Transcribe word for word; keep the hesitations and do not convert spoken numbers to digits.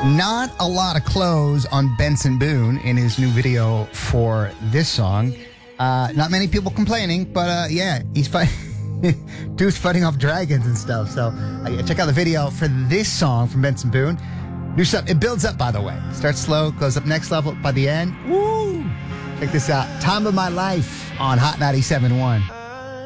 Not a lot of clothes on Benson Boone in his new video for this song. Uh, not many people complaining, but uh, yeah, he's fighting. Dude's fighting off dragons and stuff. So uh, check out the video for this song from Benson Boone. New stuff. It builds up, by the way. Starts slow, goes up next level by the end. Woo! Check this out. Time of My Life on Hot ninety-seven point one.